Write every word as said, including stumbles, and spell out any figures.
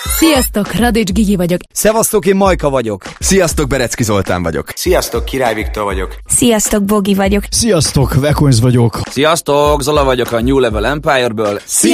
Sziasztok, Radics Gigi vagyok. Szevasztok, én Majka vagyok. Sziasztok, Berecki Zoltán vagyok. Sziasztok, Király Viktor vagyok. Sziasztok, Bogi vagyok. Sziasztok, Vekonz vagyok. Sziasztok, Zola vagyok a New Level Empire-ből. Sziasztok!